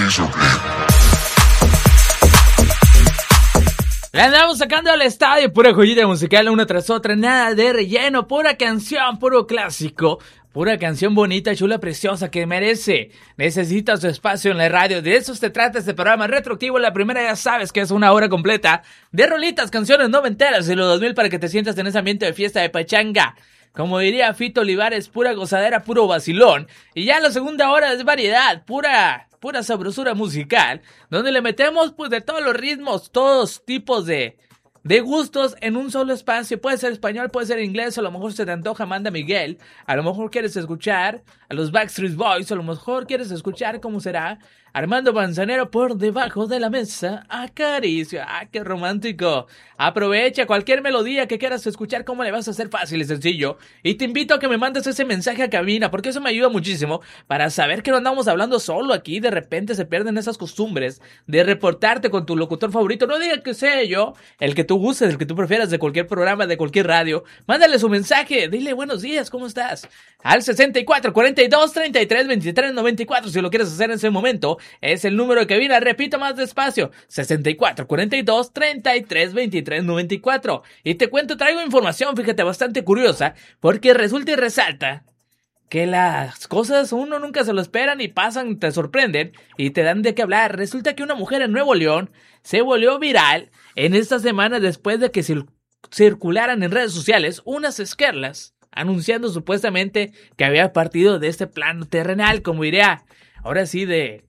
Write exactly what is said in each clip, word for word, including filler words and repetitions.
Le andamos sacando al estadio, pura joyita musical una tras otra, nada de relleno, pura canción, puro clásico, pura canción bonita, chula, preciosa que merece, necesita su espacio en la radio. De eso se trata este programa retroactivo. La primera ya sabes que es una hora completa de rolitas, canciones noventeras de los dos mil para que te sientas en ese ambiente de fiesta de pachanga. Como diría Fito Olivares, pura gozadera, puro vacilón. Y ya la segunda hora es variedad, pura... pura sabrosura musical, donde le metemos pues de todos los ritmos, todos tipos de, de gustos en un solo espacio. Puede ser español, puede ser inglés, a lo mejor se te antoja Amanda Miguel, a lo mejor quieres escuchar a los Backstreet Boys, a lo mejor quieres escuchar, ¿cómo será? Armando Manzanero, por debajo de la mesa, acaricia. ¡Ah, qué romántico! Aprovecha cualquier melodía que quieras escuchar, cómo le vas a hacer fácil y sencillo. Y te invito a que me mandes ese mensaje a cabina, porque eso me ayuda muchísimo para saber que no andamos hablando solo aquí. De repente se pierden esas costumbres de reportarte con tu locutor favorito. No diga que sea yo, el que tú gustes, el que tú prefieras, de cualquier programa, de cualquier radio. Mándale su mensaje, dile buenos días, ¿cómo estás? Al sesenta y cuatro, cuarenta y dos, treinta y tres, veintitrés, noventa y cuatro, si lo quieres hacer en ese momento. Es el número de cabina, repito más despacio, sesenta y cuatro, cuarenta y dos, treinta y tres, veintitrés, noventa y cuatro. Y te cuento, traigo información, fíjate, bastante curiosa, porque resulta y resalta que las cosas uno nunca se lo esperan y pasan, te sorprenden y te dan de qué hablar. Resulta que una mujer en Nuevo León se volvió viral en esta semana después de que cir- circularan en redes sociales unas esquerlas anunciando supuestamente que había partido de este plano terrenal, como diría, ahora sí de...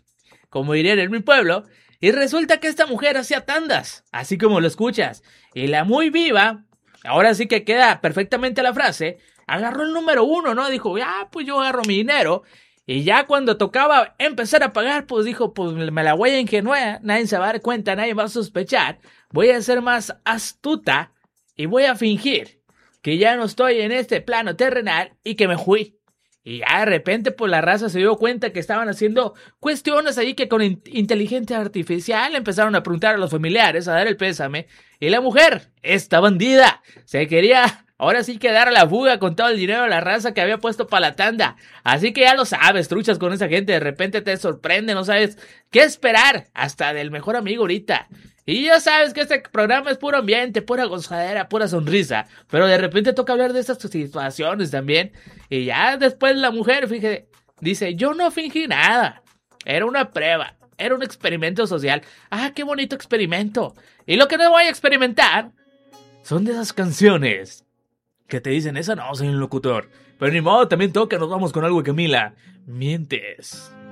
como dirían en mi pueblo, y resulta que esta mujer hacía tandas, así como lo escuchas, y la muy viva, ahora sí que queda perfectamente la frase, agarró el número uno, ¿no? Dijo, ya, pues yo agarro mi dinero, y ya cuando tocaba empezar a pagar, pues dijo, pues me la voy a ingenuar, nadie se va a dar cuenta, nadie va a sospechar, voy a ser más astuta, y voy a fingir que ya no estoy en este plano terrenal, y que me fui. Y ya de repente pues la raza se dio cuenta que estaban haciendo cuestiones ahí que con in- inteligencia artificial empezaron a preguntar a los familiares, a dar el pésame. Y la mujer, esta bandida, se quería ahora sí que dar la fuga con todo el dinero de la raza que había puesto para la tanda. Así que ya lo sabes, truchas con esa gente, de repente te sorprende, no sabes qué esperar, hasta del mejor amigo ahorita. Y ya sabes que este programa es puro ambiente, pura gozadera, pura sonrisa. Pero de repente toca hablar de estas situaciones también. Y ya después la mujer, fíjate, dice, yo no fingí nada. Era una prueba, era un experimento social. Ah, qué bonito experimento. Y lo que no voy a experimentar son de esas canciones que te dicen, esa no, soy un locutor. Pero ni modo, también toca, nos vamos con algo de Camila. Mientes.